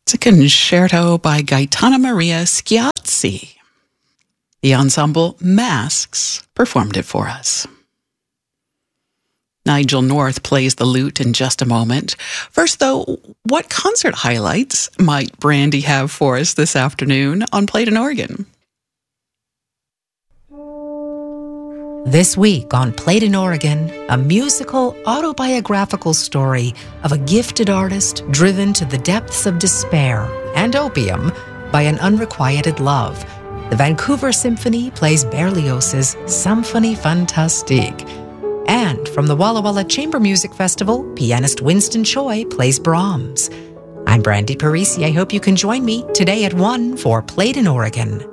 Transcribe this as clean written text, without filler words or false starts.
It's a concerto by Gaetana Maria Schiazzi. The ensemble Masks performed it for us. Nigel North plays the lute in just a moment. First, though, what concert highlights might Brandy have for us this afternoon on Played in Oregon? This week on Played in Oregon, a musical autobiographical story of a gifted artist driven to the depths of despair and opium by an unrequited love. The Vancouver Symphony plays Berlioz's Symphonie Fantastique. And from the Walla Walla Chamber Music Festival, pianist Winston Choi plays Brahms. I'm Brandy Parisi. I hope you can join me today at 1 for Played in Oregon.